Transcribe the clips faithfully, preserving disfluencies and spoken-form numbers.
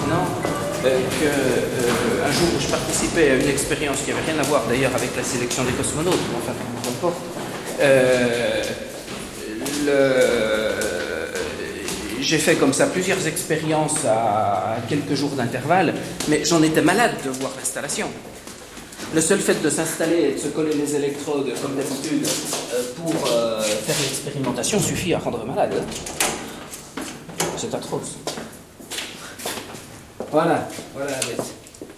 maintenant euh, que euh, un jour où je participais à une expérience qui n'avait rien à voir d'ailleurs avec la sélection des cosmonautes, mais enfin, peu importe, euh, le... j'ai fait comme ça plusieurs expériences à, à quelques jours d'intervalle, mais j'en étais malade de voir l'installation. Le seul fait de s'installer et de se coller les électrodes comme d'habitude euh, pour euh, faire l'expérimentation suffit à rendre malade. C'est atroce. Voilà, voilà la bête.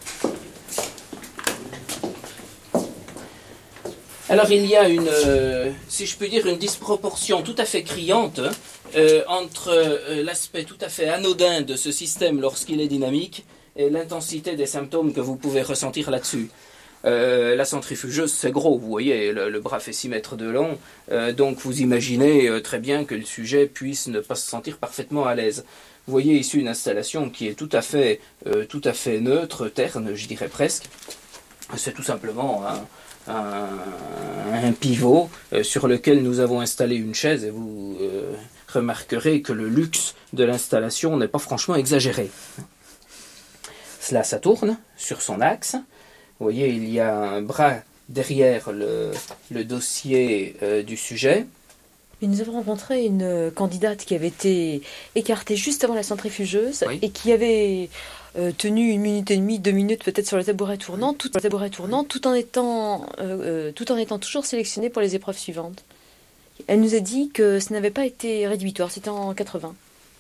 Alors il y a une, euh, si je peux dire, une disproportion tout à fait criante euh, entre euh, l'aspect tout à fait anodin de ce système lorsqu'il est dynamique et l'intensité des symptômes que vous pouvez ressentir là-dessus. Euh, la centrifugeuse, c'est gros, vous voyez, le, le bras fait six mètres de long, euh, donc vous imaginez euh, très bien que le sujet puisse ne pas se sentir parfaitement à l'aise. Vous voyez ici une installation qui est tout à fait, euh, tout à fait neutre, terne, je dirais presque. C'est tout simplement un, un, un pivot euh, sur lequel nous avons installé une chaise, et vous euh, remarquerez que le luxe de l'installation n'est pas franchement exagéré. Cela, ça tourne sur son axe. Vous voyez, il y a un bras derrière le, le dossier euh, du sujet. Et nous avons rencontré une candidate qui avait été écartée juste avant la centrifugeuse, oui, et qui avait euh, tenu une minute et demie, deux minutes peut-être sur le tabouret tournant, tout, le tabouret tournant, tout en étant, euh, tout en étant toujours sélectionnée pour les épreuves suivantes. Elle nous a dit que ça n'avait pas été rédhibitoire, c'était en quatre-vingts.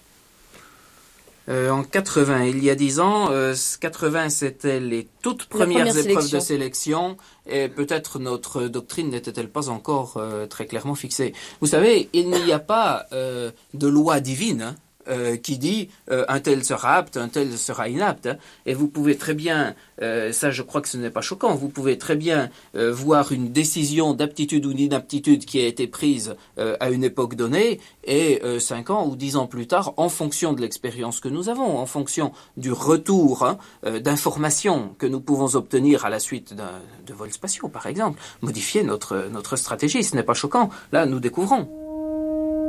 Euh, en quatre-vingts, il y a dix ans, euh, quatre-vingts c'était les toutes premières épreuves sélection. de sélection, et peut-être notre doctrine n'était-elle pas encore euh, très clairement fixée. Vous savez, il n'y a pas euh, de loi divine hein, euh, qui dit euh, un tel sera apte, un tel sera inapte, hein, et vous pouvez très bien, euh, ça je crois que ce n'est pas choquant, vous pouvez très bien euh, voir une décision d'aptitude ou d'inaptitude qui a été prise euh, à une époque donnée, et euh, cinq ans ou dix ans plus tard, en fonction de l'expérience que nous avons, en fonction du retour hein, euh, d'informations que nous pouvons obtenir à la suite de vols spatiaux, par exemple, modifier notre, notre stratégie. Ce n'est pas choquant. Là, nous découvrons.